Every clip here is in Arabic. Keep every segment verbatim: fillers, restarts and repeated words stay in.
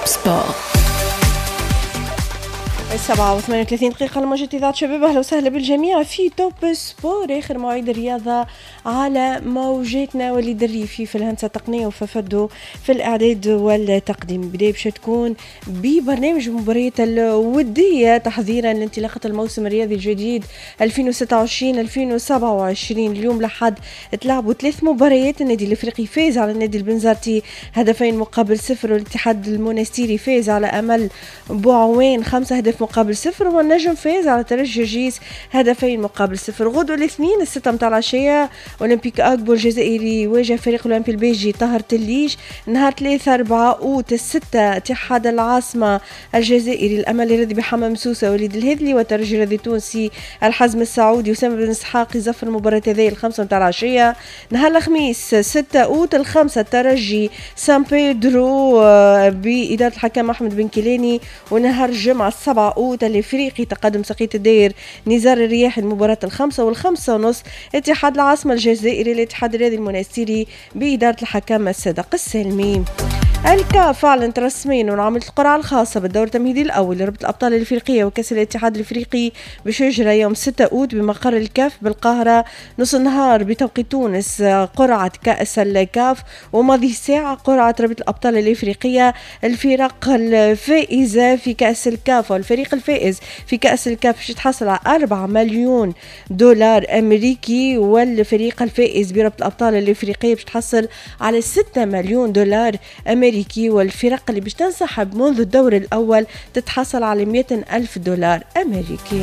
سبور. السبعة وثمانية وثلاثين دقيقة لموجة إذاعة شباب. أهلا وسهلا بالجميع في توب سبور، آخر مواعيد الرياضة على موجاتنا. وليد الريفي في الهندسة التقنية وففدو في الإعداد والتقديم. بداية باش تكون ببرنامج مباريات الودية تحضيرا لانطلاقة الموسم الرياضي الجديد ألفين وستة وعشرين ألفين وسبعة وعشرين. اليوم لحد تلعبوا ثلاث مباريات. النادي الأفريقي فاز على النادي البنزرتي هدفين مقابل صفر، والاتحاد المونستيري فاز على أمل بوعوين خمسة هدف مقابل صفر، والنجم فاز على ترجي جرجيس هدفين مقابل صفر. غدو الاثنين الستة متاع العشية اولمبيك اكبو الجزائري يواجه فريق الاولمبي البيجي طاهر تليش. نهار ثلاثة أربعة أوت الستة اتحاد العاصمة الجزائري الامل يرد بحمام سوسة وليد الهذلي، وترجي الرياضي التونسي الحزم السعودي وسام بن اسحاق يزفر المباراة هذه الخمسة متاع العشية. نهار الخميس ستة أوت الخمسة الترجي سان بيدرو بإدارة الحكم أحمد بن كيلاني. ونهار الجمعة السبعة أوت الافريقي تقدم سقية الدير نزار الرياح المباراة الخمسة والخمسة ونص اتحاد العاصمة الجزائري الاتحاد الرياضي المنستيري بإدارة الحكم الصادق السلمي. الكاف أعلنت رسميا عن عملية القرعة الخاصة بالدور التمهيدي الأول لربط الأبطال الإفريقية وكأس الاتحاد الإفريقي باش يجرى يوم ستة أوت بمقر الكاف بالقاهرة نص النهار بتوقيت تونس. قرعة كأس الكاف وماضي ساعة قرعة ربط الأبطال الإفريقية. الفرق الفائزة في كأس الكاف والفريق الفائز في كأس الكاف باش يتحصل على أربعة مليون دولار أمريكي، والفريق الفائز بربط الأبطال الإفريقية باش تحصل على ستة مليون دولار أمريكي، والفرق اللي باش تنسحب منذ الدور الأول تتحصل على مئة ألف دولار أمريكي.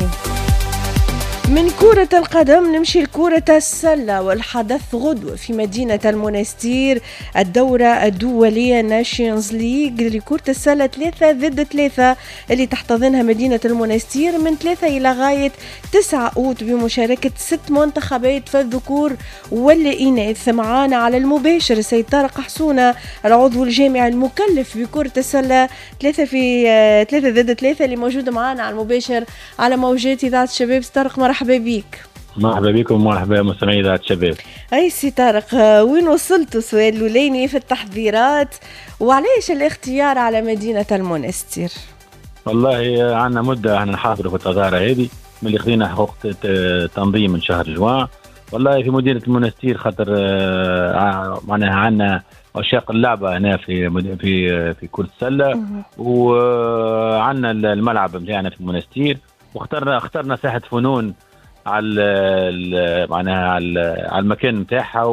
من كرة القدم نمشي لكرة السلة، والحدث غدوة في مدينة المنستير الدورة الدولية ناشيونز ليج لكرة السلة ثلاثة ضد ثلاثة اللي تحتضنها مدينة المنستير من ثلاثة إلى غاية تسعة أوت بمشاركة ست منتخبات في الذكور والإناث. معانا على المباشر السيد طارق حسونة العضو الجامعي المكلف بكرة السلة ثلاثة في ثلاثة ضد ثلاثة اللي موجود معانا على المباشر على موجات إذاعة الشباب. طارق مرحبا بيك. مرحبا بكم ومرحبا مستمعي إذاعة الشباب. أي سي طارق، وين وصلتوا سؤال لوليني في التحضيرات، وعليش الاختيار على مدينة المنستير؟ والله عندنا مدة احنا نحاضروا في التظاهرة هذه من اللي خذينا حقوق تنظيم من شهر جوان. والله في مدينة المنستير خاطر معناها عندنا عشاق اللعبة هنا في في في كرة السلة، وعندنا الملعب بتاعنا في المنستير، واخترنا اخترنا ساحة فنون على معناها على المكان نتاعها،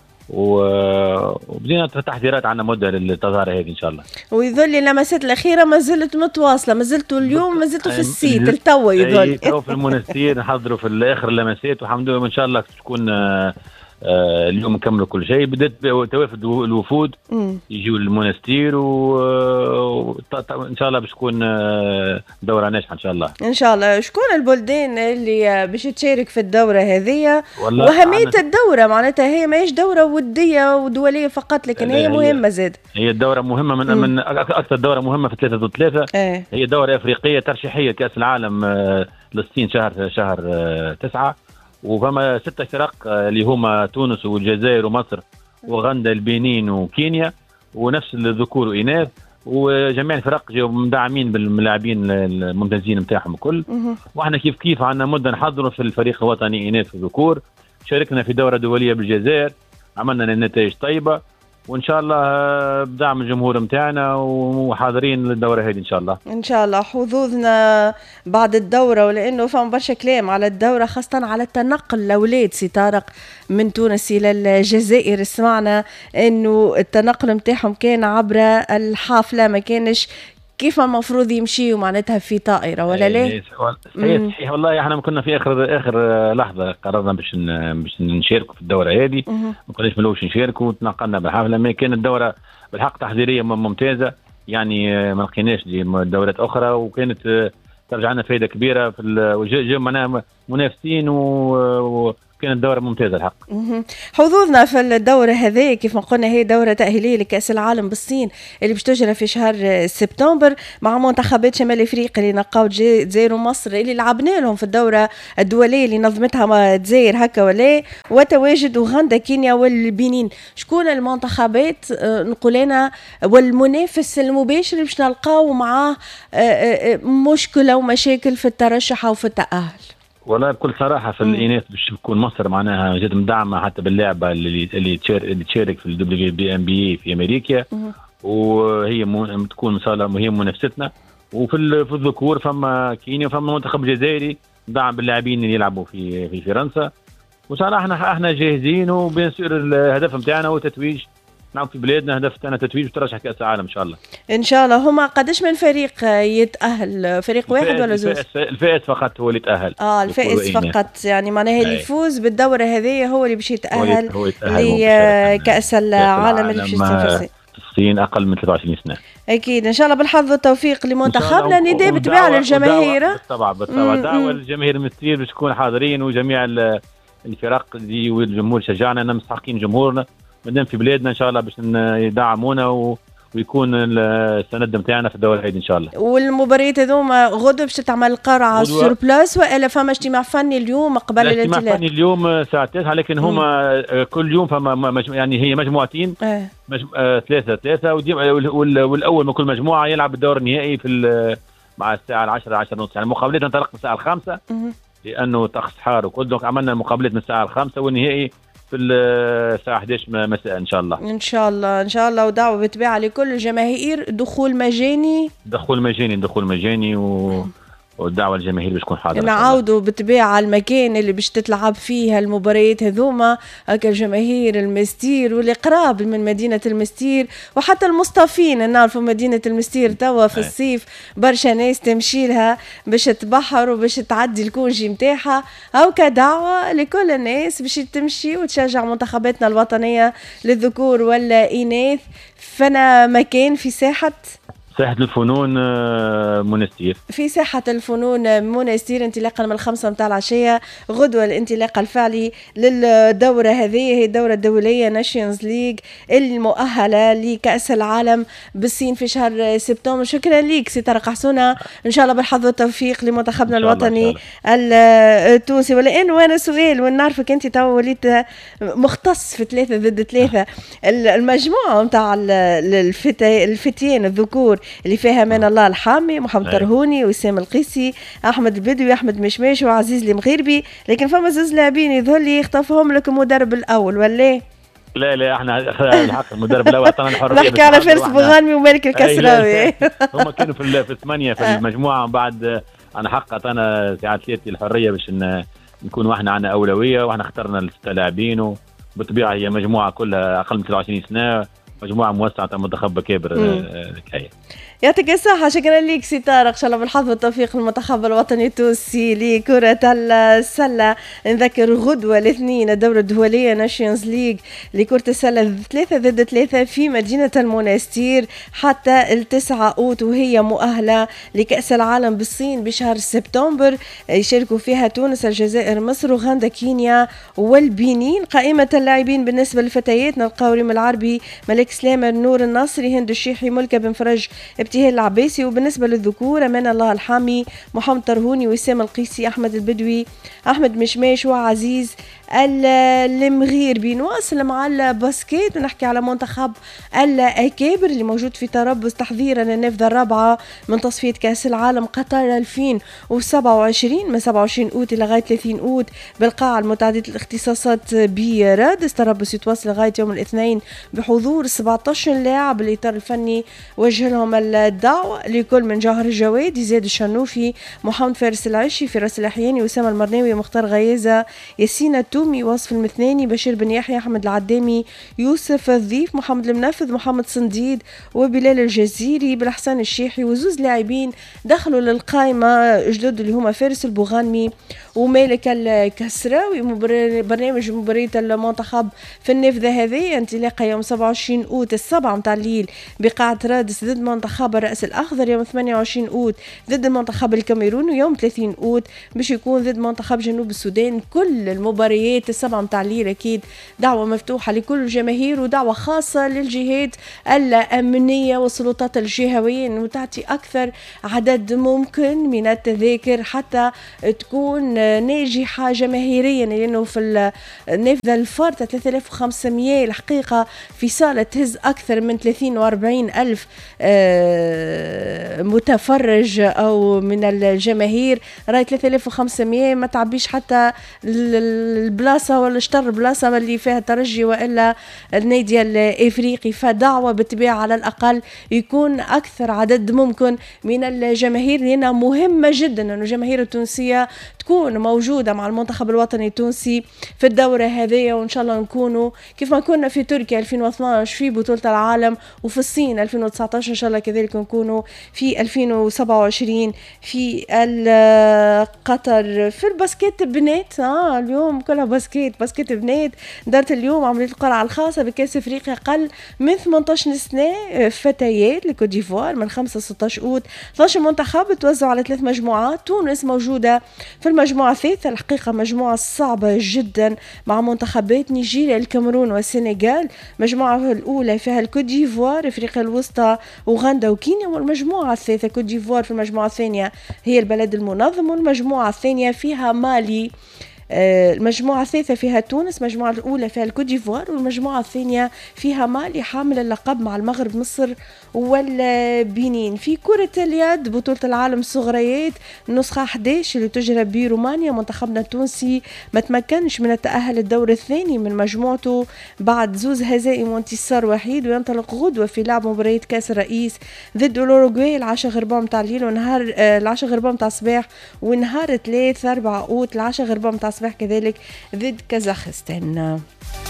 وبدينا تحضيرات عندنا مده للتظاهره هذه ان شاء الله. ويظل اللمسات الاخيره ما زلت متواصله، ما زلتوا اليوم ما زلتوا في السيت التو يظل تو في المنستير نحضروا في الاخر اللمسات، والحمد لله ان شاء الله تكون آه اليوم نكملوا كل شيء. بدات توافد الوفود يجوا للمنستير، وان شاء الله باش تكون دوره ناجحه ان شاء الله. ان شاء الله. شكون البلدان اللي باش تشارك في الدوره هذه؟ واهميه الدوره معناتها هي ماهيش دوره وديه ودوليه فقط، لكن هي مهمه زاد. هي الدوره مهمه من, من اكثر دوره مهمه في ثلاثة ضد ثلاثة. اه. هي دوره افريقيه ترشيحيه كاس العالم للصين شهر شهر تسعة، وفما ستة فرق اللي هما تونس والجزائر ومصر وغندا البنين وكينيا، ونفس الذكور وإناث، وجميع الفرق جاوا مدعمين باللاعبين الممتازين نتاعهم الكل. واحنا كيف كيف عندنا مده نحضروا في الفريق الوطني إناث وذكور. شاركنا في دوره دوليه بالجزائر، عملنا نتائج طيبه، وان شاء الله بدعم الجمهور نتاعنا وحاضرين للدوره هذه ان شاء الله. ان شاء الله حظوظنا بعد الدوره، ولانه فهم برشا كلام على الدوره خاصه على التنقل الاولاد سي طارق من تونس الى الجزائر. سمعنا انه التنقل نتاعهم كان عبر الحافله، ما كانش كيف المفروض يمشيوا معناتها في طائره ولا لا؟ صحيح والله احنا كنا في اخر اخر لحظه قررنا باش باش نشاركوا في الدوره هذه، ما كناش ملوش نشاركوا وتنقلنا بالحافله. ما كانت الدوره بالحق تحضيريه ممتازه، يعني ما لقيناش دورات اخرى، وكانت ترجع لنا فائده كبيره في معناها منافسين و كانت دورة ممتازة الحق. حظوظنا في الدورة هذه كيف ما قلنا هي دورة تأهيلية لكأس العالم بالصين اللي باش تجرى في شهر سبتمبر مع منتخبات شمال افريقيا اللي نقاو الجزائر ومصر اللي لعبنا لهم في الدورة الدولية اللي نظمتها الجزائر هكا ولا وتواجد اوغندا كينيا والبنين. شكون المنتخبات نقول لنا والمنافس المباشر اللي باش نلقاو معاه مشكلة ومشاكل في الترشح او في التأهل؟ والله بكل صراحه في الاناث باش تكون مصر معناها جد مدعمه حتى باللاعبه اللي اللي تشارك في الدبليو بي ام بي في امريكا، وهي تكون ان شاء الله هي منافستنا. وفي في الذكور فما كينيا وفما منتخب جزائري دعم باللاعبين اللي يلعبوا في في فرنسا. وان شاء الله احنا احنا جاهزين، وبين سور الهدف نتاعنا هو تتويج نعم في بلادنا، هدف تاعنا تتويج وترشح كاس العالم ان شاء الله. ان شاء الله. هما قداش من فريق يتاهل؟ فريق واحد ولا زوج؟ الفائز فقط هو اللي يتاهل. اه الفائز فقط، يعني معناها اللي يفوز بالدوره هذه هو اللي باش يتاهل لكاس العالم اللي باش يصير في الصين اقل من ثلاثة وعشرين سنه. اكيد ان شاء الله بالحظ والتوفيق لمنتخبنا. نداء بالطبع للجماهير. بالطبع بالطبع دعوه للجماهير المصريين باش تكون حاضرين، وجميع الفرق اللي والجمهور شجعنا، انا مستحقين جمهورنا مادام في بلادنا ان شاء الله باش يدعمونا و... ويكون السند نتاعنا في الدورة هذه ان شاء الله. والمباريات هذوما غدوه باش تتعمل قرعه سور بلاس ولا فما اجتماع فني اليوم قبل الانطلاق؟ اجتماع فني اليوم الساعه تسعة، لكن هما كل يوم فما مجم... يعني هي مجموعتين اه. مجم... آه ثلاثه ثلاثه ودي... وال... والاول من كل مجموعه يلعب الدور النهائي في ال... مع الساعه العاشرة عشرة ونص. يعني المقابلات انطلقت الساعه الخامسة لانه طقس حار وكل دونك عملنا المقابلات من الساعه الخامسة والنهائي في الساعة إحدى عشر مساء إن شاء الله. إن شاء الله إن شاء الله. ودعوة بتباع لكل الجماهير، دخول مجاني دخول مجاني دخول مجاني و... والدعوة الجماهير باش تكون حاضرة. نعاودوا بالطبيعة المكان اللي باش تتلعب فيها المباريات هذوما هكا الجماهير المستير واللي قراب من مدينة المستير وحتى المصطفين. نعرفوا مدينة المستير توا في الصيف برشا ناس تمشي لها باش تبحر وباش تعدي الكونجي متاعها، أو كدعوة لكل الناس باش تمشي وتشجع منتخباتنا الوطنية للذكور ولا إناث. فانا مكان في ساحة ساحة الفنون منستير. في ساحة الفنون منستير انطلاقا من الخمسة متاع العشية غدوة الانطلاق الفعلي للدورة هذه، هي الدورة الدولية ناشيونز ليج المؤهلة لكأس العالم بالصين في شهر سبتمبر. شكرا لك سي طارق حسونة، ان شاء الله بالحظ والتوفيق لمنتخبنا الوطني التونسي. والآن وانا سؤال، ونعرفك انت تو وليت مختص في ثلاثة ضد ثلاثة، المجموعة متاع الفتيان الذكور اللي فيها من الله الحامي محمد ترهوني وسام القيسي احمد البدوي احمد مشماش وعزيز المغيربي، لكن فما زوج لاعبين يظهر لي يخطفهم لك المدرب الاول ولا لا؟ لا احنا الحق المدرب الاول عطانا الحريه. نحكي على فارس بوغانمي ومالك الكسراوي. هم كانوا في في الثمانيه في المجموعه، بعد انا حق عطانا ساعات ثلاثه الحريه باش نكونوا احنا عندنا اولويه، واحنا اخترنا الست لاعبين، وبالطبيعه هي مجموعه كلها اقل من ثلاثة وعشرين سنه، مجموعه موسعه منتخب بكابر. الحكايه يعطيك الصحة. شكرا لك سي طارق، ان شاء الله بالحظ والتوفيق للمنتخب الوطني التونسي لكرة السلة. نذكر غدوة الاثنين الدورة الدولية ناشيونز ليج لكرة السلة ثلاثة ضد ثلاثة في مدينة المنستير حتى التسعة أوت، وهي مؤهلة لكأس العالم بالصين بشهر سبتمبر. يشاركوا فيها تونس الجزائر مصر وغندا كينيا والبنين. قائمة اللاعبين بالنسبة للفتيات نلقاو ريم العربي ملك سلامة نور الناصري هند الشيحي ملكة بن فرج ابتهال العباسي، وبالنسبة للذكور أمان الله الحامي محمد ترهوني وسام القيسي أحمد البدوي أحمد مشماش وعزيز المغيربي. نواصل مع الباسكيت ونحكي على منتخب الأكابر اللي موجود في تربص تحضيرا للنافذة الرابعة من تصفية كأس العالم قطر ألفين وسبعة وعشرين من سبعة وعشرين أوت لغاية ثلاثين أوت بالقاعة المتعددة الاختصاصات برادس. تربص يتواصل لغاية يوم الاثنين بحضور سبعة عشر لاعب. الإطار الفني وجه لهم الدعوة لكل من جوهر الجواد زياد الشنوفي محمد فارس العشي فراس الأحياني وسام المرناوي مختار غيازة ياسين التومي وصف المثناني بشير بن يحيى أحمد العدامي يوسف الضيف محمد المنفذ محمد صنديد وبلال الجزيري بالحسن الشيحي. وزوز لاعبين دخلوا للقائمة جدد اللي هما فارس البوغانمي ومالك الكسراوي. برنامج مبارية المنتخب في النافذة هذه انطلاقها يوم سبعة وعشرين أوت السبعة متاع الليل بقاعة رادس ضد منتخب مقابل رأس الأخضر يوم ثمانية وعشرين أوت ضد المنتخب الكاميروني، ويوم ثلاثين أوت باش يكون ضد منتخب جنوب السودان. كل المباريات السبعة متاع الليل أكيد دعوة مفتوحة لكل الجماهير، ودعوة خاصة للجهات الأمنية والسلطات الجهوية أنه تعطي أكثر عدد ممكن من التذاكر حتى تكون ناجحة جماهيريا، لأنه في النافذة الفارطة ثلاثة آلاف وخمسمية الحقيقة في صالة تهز أكثر من ثلاثين وأربعين ألف متفرج أو من الجماهير. راي ثلاثة آلاف وخمسمية ما تعبيش حتى البلاصة ولا شطر بلاصة اللي فيها ترجي وإلا النادي الإفريقي. فدعوة بالطبيعة على الأقل يكون أكثر عدد ممكن من الجماهير، لأنها مهمة جدا أن الجماهير التونسية تكون موجودة مع المنتخب الوطني التونسي في الدورة هذه، وإن شاء الله نكونوا كيف ما كنا في تركيا ألفين واثناشر في بطولة العالم، وفي الصين ألفين وتسعطاشر إن شاء الله كذلك نكونوا في ألفين وسبعة وعشرين في قطر. في الباسكت بنات آه اليوم كلها باسكت باسكت بنات. دارت اليوم عملية القرعة الخاصة بكأس أفريقيا أقل من ثمانية عشر سنة فتيات لكوت ديفوار من خمسة ستة عشر أوت. اثني عشر منتخب توزعوا على ثلاث مجموعات. تونس موجودة في المجموعة الثالثة، الحقيقة مجموعة صعبة جدا مع منتخبات نيجيريا الكاميرون والسنغال. المجموعة الأولى فيها الكوت ديفوار أفريقيا الوسطى أوغندا وكينيا، والمجموعة الثالثة كوت ديفوار في المجموعة الثانية هي البلد المنظم، والمجموعة الثانية فيها مالي. المجموعة الثالثة فيها تونس، المجموعة الأولى فيها الكوت ديفوار، والمجموعة الثانية فيها مالي حامل اللقب مع المغرب مصر والبنين. في كرة اليد بطولة العالم صغريات نسخة أحد عشر اللي تجرى برومانيا، منتخبنا التونسي ما تمكنش من التأهل الدور الثاني من مجموعته بعد زوز هزائم وانتصار وحيد، وينطلق غدوة في لعب مباريات كأس الرئيس ضد الأوروغواي العشاء غربان متاع الليل ونهار العشاء غربان متاع الصباح، ونهار ثلاث أربعة أوت العشاء غربان متاع الصباح كذلك ضد كازاخستان.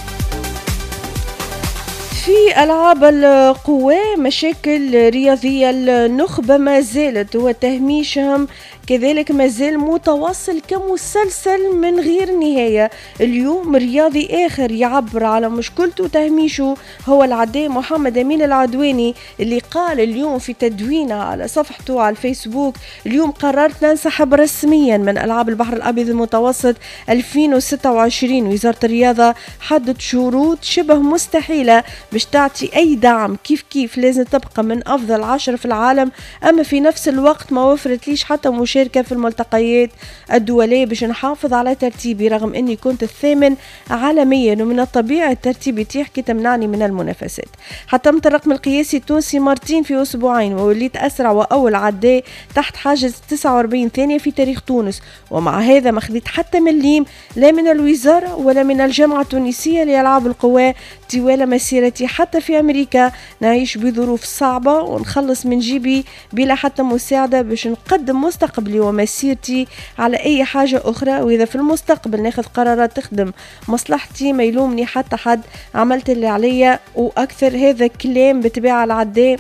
في ألعاب القوى مشاكل رياضية النخبة ما زالت وتهميشهم كذلك ما زال متواصل كمسلسل من غير نهاية. اليوم رياضي آخر يعبر على مشكلته وتهميشه هو العداء محمد أمين العدواني، اللي قال اليوم في تدوينه على صفحته على الفيسبوك: اليوم قررت ننسحب رسميا من ألعاب البحر الأبيض المتوسط ألفين وستة وعشرين. وزارة الرياضة حدد شروط شبه مستحيلة باش تعطي أي دعم، كيف كيف لازم تبقى من أفضل عشرة في العالم، أما في نفس الوقت ما وفرت ليش حتى مشاركة في الملتقيات الدولية باش نحافظ على ترتيبي، رغم أني كنت الثامن عالميا، ومن الطبيعي الترتيب يتيح كي تمنعني من المنافسات. حطمت الرقم القياسي التونسي مرتين في أسبوعين، ووليت أسرع وأول عداء تحت حاجز تسعة وأربعين ثانية في تاريخ تونس، ومع هذا ما خذيت حتى مليم لا من الوزارة ولا من الجامعة التونسية لألعاب القوى طوال مسيرتي. حتى في أمريكا نعيش بظروف صعبة ونخلص من جيبي بلا حتى مساعدة باش نقدم مستقبلي ومسيرتي على أي حاجة أخرى، وإذا في المستقبل ناخذ قرارات تخدم مصلحتي ما يلومني حتى حد، عملت اللي عليا وأكثر. هذا كلام بتباع العداء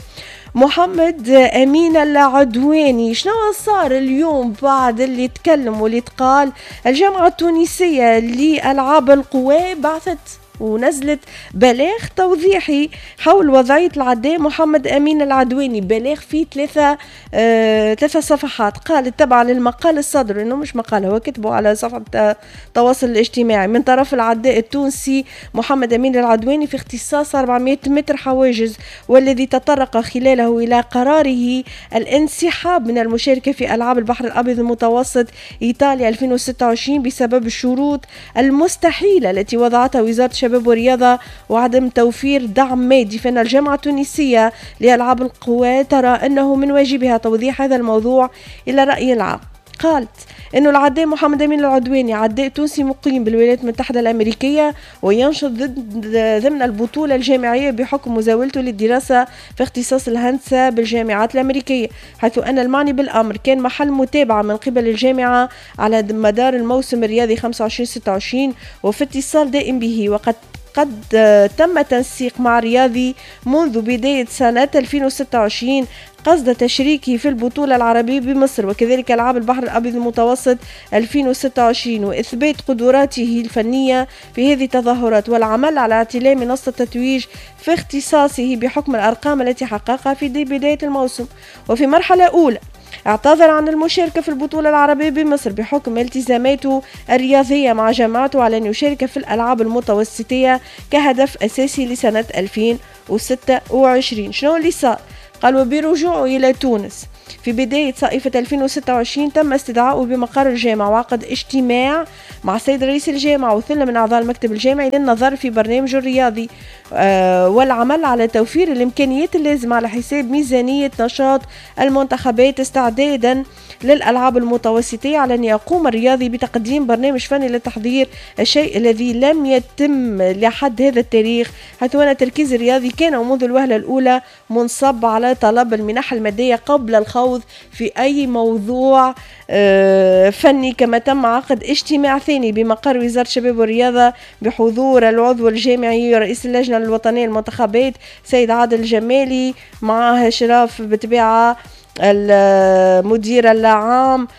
محمد أمين العدواني. شنو صار اليوم بعد اللي تكلم واللي تقال؟ الجامعة التونسية لألعاب القوى بعثت ونزلت بلاغ توضيحي حول وضعية العداء محمد أمين العدواني، بلاغ فيه ثلاثة آه ثلاثة صفحات. قال تبع للمقال الصدر، إنه مش مقال، هو كتبه على صفحة التواصل الاجتماعي، من طرف العداء التونسي محمد أمين العدواني في اختصاص أربعمائة متر حواجز، والذي تطرق خلاله إلى قراره الانسحاب من المشاركة في ألعاب البحر الأبيض المتوسط إيطاليا ألفين وستة وعشرين بسبب الشروط المستحيلة التي وضعتها وزارة الشباب والرياضة وعدم توفير دعم مادي. فإن الجامعة التونسية لألعاب القوى ترى أنه من واجبها توضيح هذا الموضوع إلى رأي العام. قالت إنه العداء محمد أمين العدواني عداء تونسي مقيم بالولايات المتحدة الأمريكية وينشط ضمن البطولة الجامعية بحكم مزاولته للدراسة في اختصاص الهندسة بالجامعات الأمريكية، حيث أن المعني بالأمر كان محل متابعة من قبل الجامعة على مدار الموسم الرياضي خمسة وعشرين ستة وعشرين وفي اتصال دائم به. وقد قد تم تنسيق مع رياضي منذ بداية سنة ألفين وستة وعشرين قصد تشريكه في البطولة العربية بمصر وكذلك ألعاب البحر الأبيض المتوسط ألفين وستة وعشرين، وإثبات قدراته الفنية في هذه التظاهرات والعمل على اعتلاء منصة التتويج في اختصاصه بحكم الأرقام التي حققها في بداية الموسم. وفي مرحلة أولى اعتذر عن المشاركة في البطولة العربية بمصر بحكم التزاماته الرياضية مع جامعته على أن يشارك في الألعاب المتوسطية كهدف أساسي لسنة ألفين وستة وعشرين. شنو اللي صار؟ قال وبرجوعه إلى تونس في بداية صيفة ألفين وستة وعشرين تم استدعائه بمقر الجامعة وعقد اجتماع مع السيد رئيس الجامعة وثلة من أعضاء المكتب الجامعي للنظر في برنامج الرياضي آه والعمل على توفير الإمكانيات اللازمة على حساب ميزانية نشاط المنتخبات استعدادا للألعاب المتوسطية، على أن يقوم الرياضي بتقديم برنامج فني للتحضير، الشيء الذي لم يتم لحد هذا التاريخ، حيث أن تركيز الرياضي كان منذ الوهلة الأولى منصب على طلب المنح المادية قبل الخوض في أي موضوع فني. كما تم عقد اجتماع ثاني بمقر وزارة الشباب والرياضة بحضور العضو الجامعي رئيس اللجنة الوطنية للمنتخبات سيد عادل الجمالي، معه شراف بتبعه المدير العام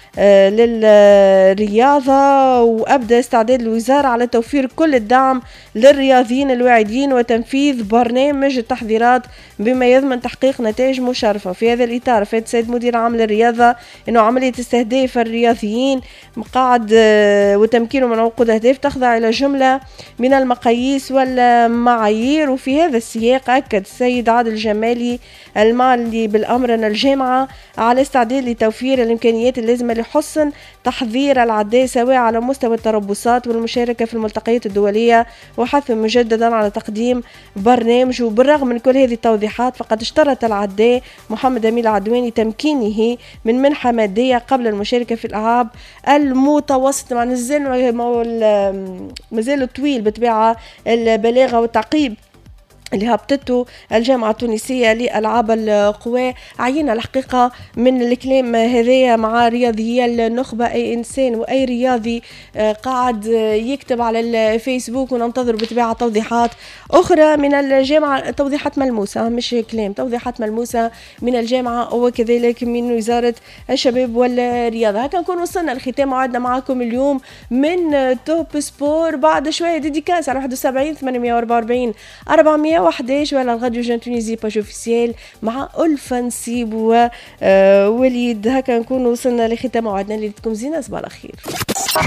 للرياضة، وأبدأ استعداد الوزارة على توفير كل الدعم للرياضيين الواعدين وتنفيذ برنامج التحضيرات بما يضمن تحقيق نتائج مشرفة. في هذا الإطار أفاد السيد مدير عام للرياضة أنه عملية استهداف الرياضيين قاعد وتمكينه من عقود أهداف تخضع إلى جملة من المقاييس والمعايير. وفي هذا السياق أكد السيد عادل الجمالي المعني بالأمر أن الجامعة على استعداد لتوفير الإمكانيات اللازمة لحسن تحضير العداء سواء على مستوى التربصات والمشاركة في الملتقيات الدولية، وحث مجددا على تقديم برنامج. وبالرغم من كل هذه التوضيحات فقد اشترط العداء محمد أمين العدواني تمكينه من منحة مادية قبل المشاركة في الألعاب المتوسطة. مع نزل مازال طويل بتبع البلاغة والتعقيب اللي هبطته الجامعة التونسية لألعاب القوى. عينا الحقيقة من الكلام هذايا مع رياضيي النخبة، أي إنسان وأي رياضي قاعد يكتب على الفيسبوك، وننتظر بتباع توضيحات أخرى من الجامعة، توضيحات ملموسة مش كلام، توضيحات ملموسة من الجامعة وكذلك من وزارة الشباب والرياضة. هكا نكون وصلنا لختام موعدنا معكم اليوم من توب سبور. بعد شوية ديديكاس على واحد وسبعين ثمانمائة وأربعة وأربعين أربعمائة وأحد عشر وعلى الراديو جان تونيزي باج اوفيسيال مع ألفا نسيب ووليد. هكا نكون وصلنا لختام موعدنا. ليلتكم زينة، صباح الخير.